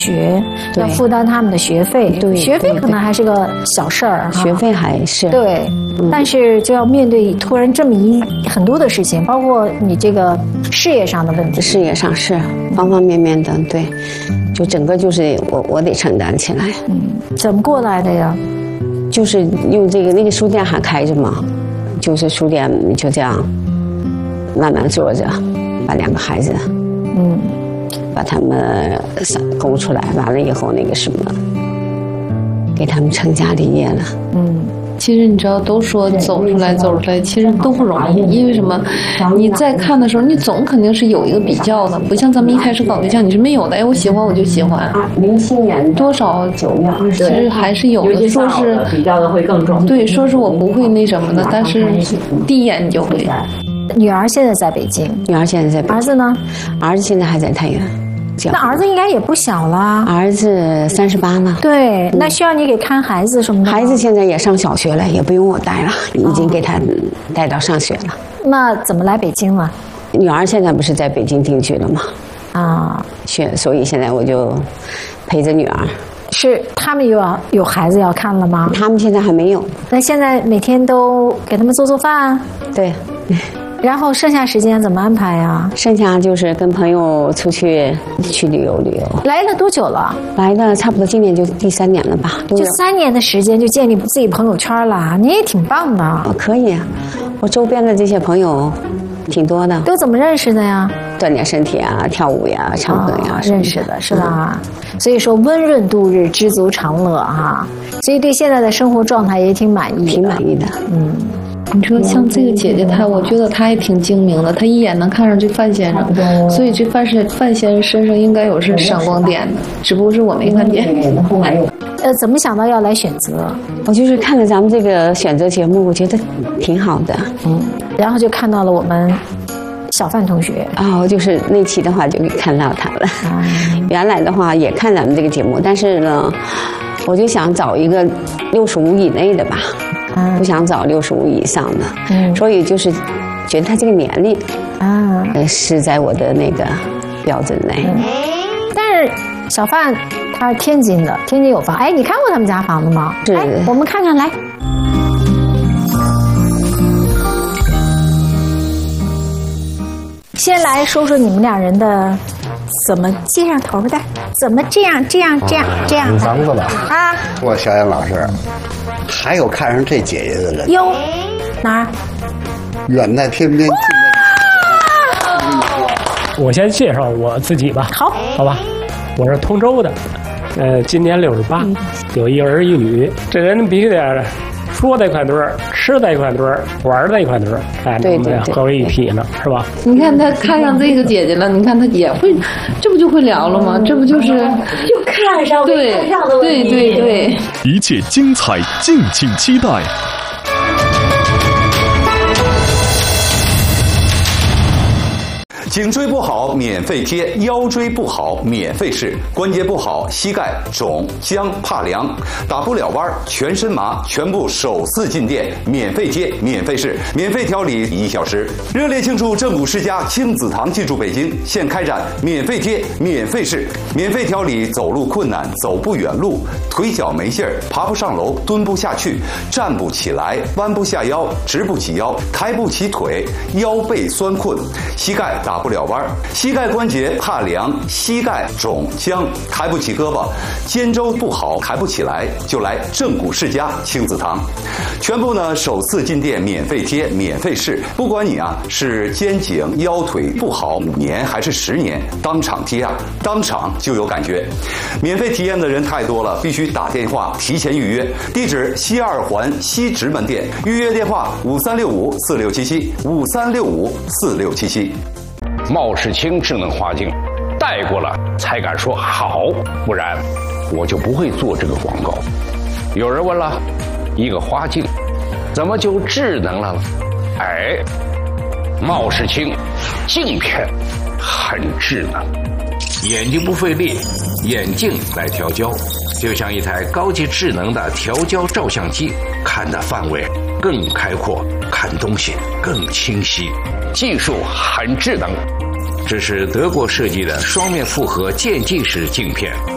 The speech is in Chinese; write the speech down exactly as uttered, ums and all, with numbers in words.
学，要负担他们的学费。 对， 学费可能还是个小事儿， 学费还是对、嗯，但是就要面对突然这么一很多的事情，包括你这个事业上的问题。 事业上是方方面面的，对，就整个就是我我得承担起来。 嗯，怎么过来的呀？ 就是用这个那个书店还开着嘛，就是书店就这样慢慢做着，把两个孩子，嗯。把他们供出来，完了以后那个什么，给他们成家立业了。 嗯，其实你知道，都说走出来，走出来，其实都不容易。因为什么？你在看的时候，你总肯定是有一个比较的，不像咱们一开始搞对象，你是没有的。哎，我喜欢我就喜欢。 零七年多少九月二十，其实还是有的。说是比较的会更重。 对，说是我不会那什么的，但是第一眼你就会。 女儿现在在北京， 女儿现在在北京。 儿子呢？ 儿子现在还在太原。 那儿子应该也不小了。 儿子三十八了。 对、嗯，那需要你给看孩子什么的。 孩子现在也上小学了，也不用我带了，已经给他带到上学了。 那怎么来北京了？ 女儿现在不是在北京定居了吗？ 啊， 学，所以现在我就陪着女儿。 是他们有要有孩子要看了吗？ 他们现在还没有。 那现在每天都给他们做做饭？ 对。 然后剩下时间怎么安排呀？ 剩下就是跟朋友出去去旅游旅游。 来了多久了？ 来了差不多今年就第三年了吧。 就三年的时间就建立自己朋友圈了，你也挺棒的。 哦，可以啊，我周边的这些朋友挺多的。 都怎么认识的呀？ 锻炼身体啊，跳舞呀，唱歌呀、 哦，认识的是吧？嗯、所以说温润度日，知足常乐哈。所以对现在的生活状态也挺满意的， 挺满意的。 嗯。 你说像这个姐姐她，我觉得她也挺精明的，她一眼能看上这范先生，所以这范先范先生身上应该有是闪光点的，只不过是我没看见。 呃，怎么想到要来选择？ 我就是看了咱们这个选择节目，我觉得挺好的， 嗯，然后就看到了我们小范同学。 哦，就是那期的话就看到他了。嗯、原来的话也看咱们这个节目，但是呢，我就想找一个六十五以内的吧。嗯、不想找六十五以上的、嗯，所以就是觉得他这个年龄啊，是在我的那个标准内。 嗯、但是小范他是天津的，天津有房。哎，你看过他们家房子吗？ 是， 哎、我们看看来。先来说说你们两人的怎么接上头的，怎么这样这样这样这样的房子了啊？ 我小燕老师。还有看上这姐姐的人哟，哪儿？ 远在天边，近在眼前。我先介绍我自己吧。 好， 好吧，我是通州的，呃，今年六十八，有一儿一女。这人必须得说在一块堆儿，吃在一块堆儿，玩在一块堆儿，哎， 对对对， 合为一体呢，是吧？ 你看他看上这个姐姐了，你看他也会，这不就会聊了吗？这不就是就看上对看上的问题， 对对对， 一切精彩，敬请期待。 颈椎不好免费贴，腰椎不好免费试，关节不好膝盖肿僵怕凉，打不了弯全身麻，全部首次进店免费贴免费试，免费调理一小时。热烈庆祝正骨世家亲子堂进驻北京，现开展免费贴免费试，免费调理走路困难、走不远路、腿脚没劲儿、爬不上楼、蹲不下去、站不起来、弯不下腰、直不起腰、抬不起腿、腰背酸困、膝盖打不了弯，膝盖关节怕凉，膝盖肿僵，抬不起胳膊，肩周不好，抬不起来，就来正骨世家亲子堂。全部呢首次进店免费贴免费试，不管你啊是肩颈腰腿不好五年还是十年，当场贴啊，当场就有感觉。免费体验的人太多了，必须打电话提前预约。地址西二环西直门店，预约电话五三六五四六七七五三六五四六七七。 茂世清智能花镜，戴过了才敢说好，不然我就不会做这个广告。有人问了，一个花镜怎么就智能了？哎，茂世清镜片很智能，眼睛不费力，眼镜来调焦，就像一台高级智能的调焦照相机，看的范围更开阔，看东西更清晰，技术很智能。这是德国设计的双面复合渐进式镜片，